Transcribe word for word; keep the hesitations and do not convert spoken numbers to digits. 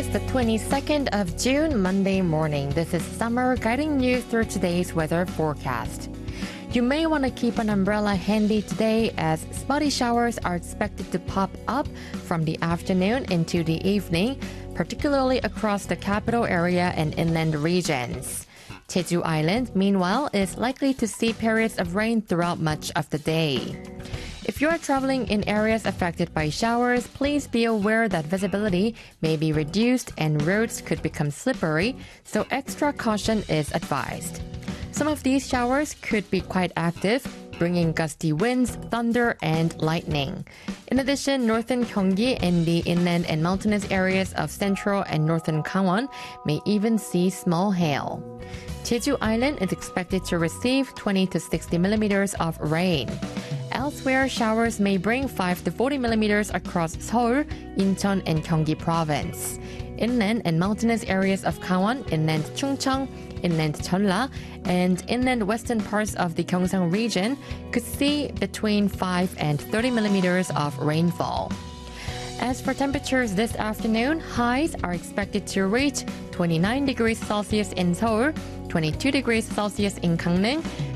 is the twenty-second of June, Monday morning. This is Summer guiding you through today's weather forecast. You may want to keep an umbrella handy today as spotty showers are expected to pop up from the afternoon into the evening, particularly across the capital area and inland regions. Jeju Island, meanwhile, is likely to see periods of rain throughout much of the day. If you are traveling in areas affected by showers, please be aware that visibility may be reduced and roads could become slippery, so extra caution is advised. Some of these showers could be quite active, bringing gusty winds, thunder, and lightning. In addition, northern Gyeonggi and the inland and mountainous areas of central and northern Gangwon may even see small hail. Jeju Island is expected to receive twenty to sixty millimeters of rain. Elsewhere, showers may bring five to forty millimeters across Seoul, Incheon, and Gyeonggi province. Inland and mountainous areas of Gangwon, inland Chungcheong, inland Jeolla, and inland western parts of the Gyeongsang region could see between five and thirty millimeters of rainfall. As for temperatures this afternoon, highs are expected to reach twenty-nine degrees Celsius in Seoul, twenty-two degrees Celsius in Gangneung,